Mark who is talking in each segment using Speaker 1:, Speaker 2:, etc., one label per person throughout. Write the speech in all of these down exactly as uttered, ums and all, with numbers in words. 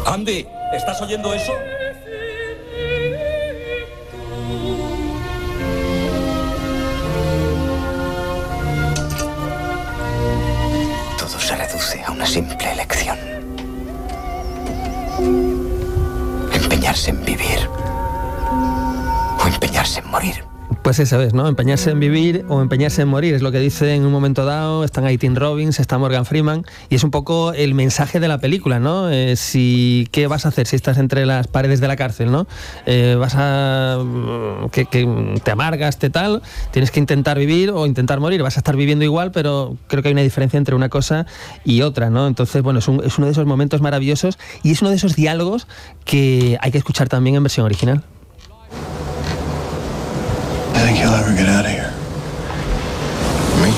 Speaker 1: Andy, ¿estás oyendo eso?
Speaker 2: Todo se reduce a una simple elección. Empeñarse en vivir o empeñarse en morir.
Speaker 3: Pues eso es, ¿no? Empeñarse en vivir o empeñarse en morir, es lo que dice en un momento dado. Están ahí Tim Robbins, está Morgan Freeman, y es un poco el mensaje de la película, ¿no? Eh, si, ¿qué vas a hacer si estás entre las paredes de la cárcel, ¿no? Eh, vas a... Que, que te amargas, te tal, tienes que intentar vivir o intentar morir. Vas a estar viviendo igual, pero creo que hay una diferencia entre una cosa y otra, ¿no? Entonces, bueno, es, un, es uno de esos momentos maravillosos y es uno de esos diálogos que hay que escuchar también en versión original.
Speaker 4: I think you'll ever get out of here. Me?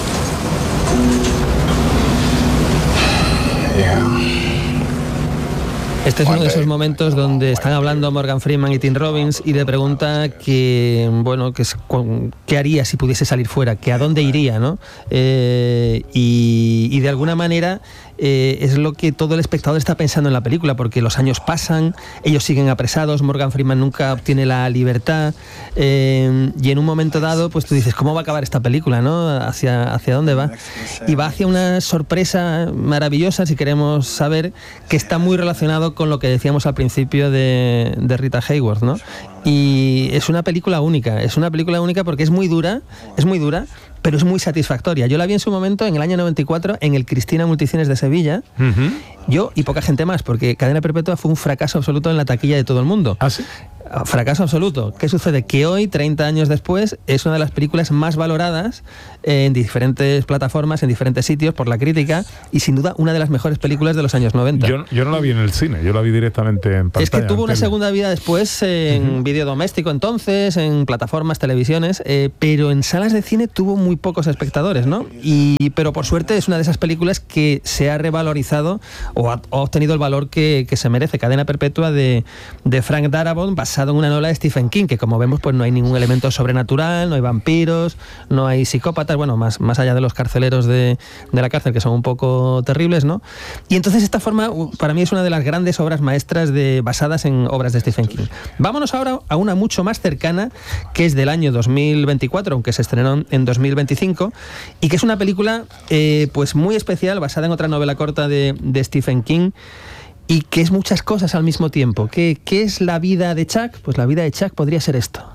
Speaker 4: Yeah.
Speaker 3: Este es uno de esos momentos donde están hablando Morgan Freeman y Tim Robbins y le pregunta que, bueno, que es, qué haría si pudiese salir fuera, que a dónde iría, ¿no? Eh, y, y de alguna manera eh, es lo que todo el espectador está pensando en la película, porque los años pasan, ellos siguen apresados, Morgan Freeman nunca obtiene la libertad, eh, y en un momento dado, pues tú dices, ¿cómo va a acabar esta película, no? ¿Hacia, hacia dónde va? Y va hacia una sorpresa maravillosa, si queremos saber, que está muy relacionado con lo que decíamos al principio de, de Rita Hayworth, ¿no? Y es una película única, es una película única porque es muy dura, es muy dura, pero es muy satisfactoria. Yo la vi en su momento, en el año noventa y cuatro, en el Cristina Multicines de Sevilla. Uh-huh. Yo y poca gente más, porque Cadena Perpetua fue un fracaso absoluto en la taquilla de todo el mundo.
Speaker 5: ¿Ah, sí?
Speaker 3: Fracaso absoluto. ¿Qué sucede? Que hoy, treinta años después, es una de las películas más valoradas en diferentes plataformas, en diferentes sitios, por la crítica, y sin duda una de las mejores películas de los años noventa.
Speaker 5: Yo, yo no la vi en el cine, yo la vi directamente en pantalla.
Speaker 3: Es que tuvo una segunda vida después en uh-huh. vídeo doméstico entonces, en plataformas, televisiones, eh, pero en salas de cine tuvo muy pocos espectadores, ¿no? Y, pero por suerte es una de esas películas que se ha revalorizado o ha, ha obtenido el valor que, que se merece. Cadena Perpetua de, de Frank Darabont, basado en una novela de Stephen King, que como vemos pues no hay ningún elemento sobrenatural, no hay vampiros, no hay psicópatas, bueno, más, más allá de los carceleros de, de la cárcel, que son un poco terribles, ¿no? Y entonces esta forma para mí es una de las grandes obras maestras de, basadas en obras de Stephen King. Vámonos ahora a una mucho más cercana, que es del año dos mil veinticuatro, aunque se estrenó en dos mil veinticinco, y que es una película eh, pues muy especial, basada en otra novela corta de, de Stephen King, y que es muchas cosas al mismo tiempo. ¿Qué, qué es la vida de Chuck? Pues la vida de Chuck podría ser esto.